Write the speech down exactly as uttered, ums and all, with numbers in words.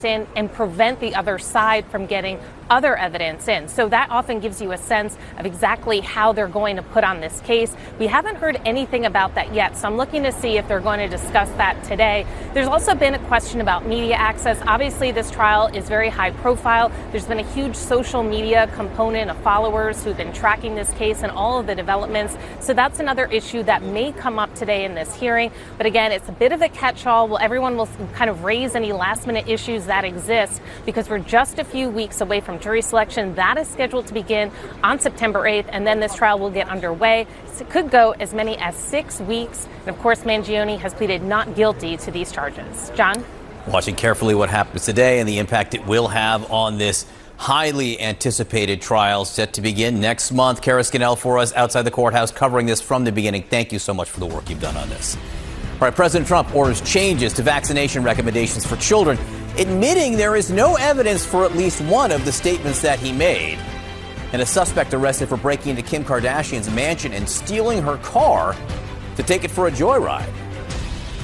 in and prevent the other side from getting other evidence in. So that often gives you a sense of exactly how they're going to put on this case. We haven't heard anything about that yet, so I'm looking to see if they're going to discuss that today. There's also been a question about media access. Obviously, this trial is very high profile. There's been a huge social media component of followers who've been tracking this case and all of the developments. So that's another issue that may come up today in this hearing. But again, it's a bit of a catch-all. Well, everyone will kind of raise any last-minute issues that exist because we're just a few weeks away from jury selection. That is scheduled to begin on September eighth, and then this trial will get underway. So it could go as many as six weeks. And of course, Mangione has pleaded not guilty to these charges. John? Watching carefully what happens today and the impact it will have on this highly anticipated trial set to begin next month. Kara Scannell for us outside the courthouse covering this from the beginning. Thank you so much for the work you've done on this. All right, President Trump orders changes to vaccination recommendations for children, admitting there is no evidence for at least one of the statements that he made. And a suspect arrested for breaking into Kim Kardashian's mansion and stealing her car to take it for a joyride.